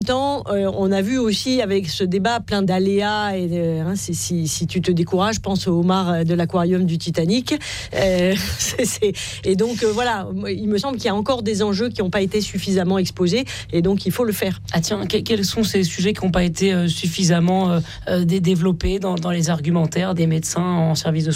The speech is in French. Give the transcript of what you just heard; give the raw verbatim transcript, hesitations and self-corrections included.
temps, euh, on a vu aussi avec ce débat plein d'aléas et de, hein, c'est, si, si tu te décourages, pense au homard de l'aquarium du Titanic. Euh, c'est, c'est, et donc euh, voilà, il me semble qu'il y a encore des enjeux qui n'ont pas été suffisamment exposés et donc il faut le faire. Ah tiens, que, quels sont ces sujets qui n'ont pas été euh, suffisamment euh, développés dans, dans les argumentaires des médecins en service de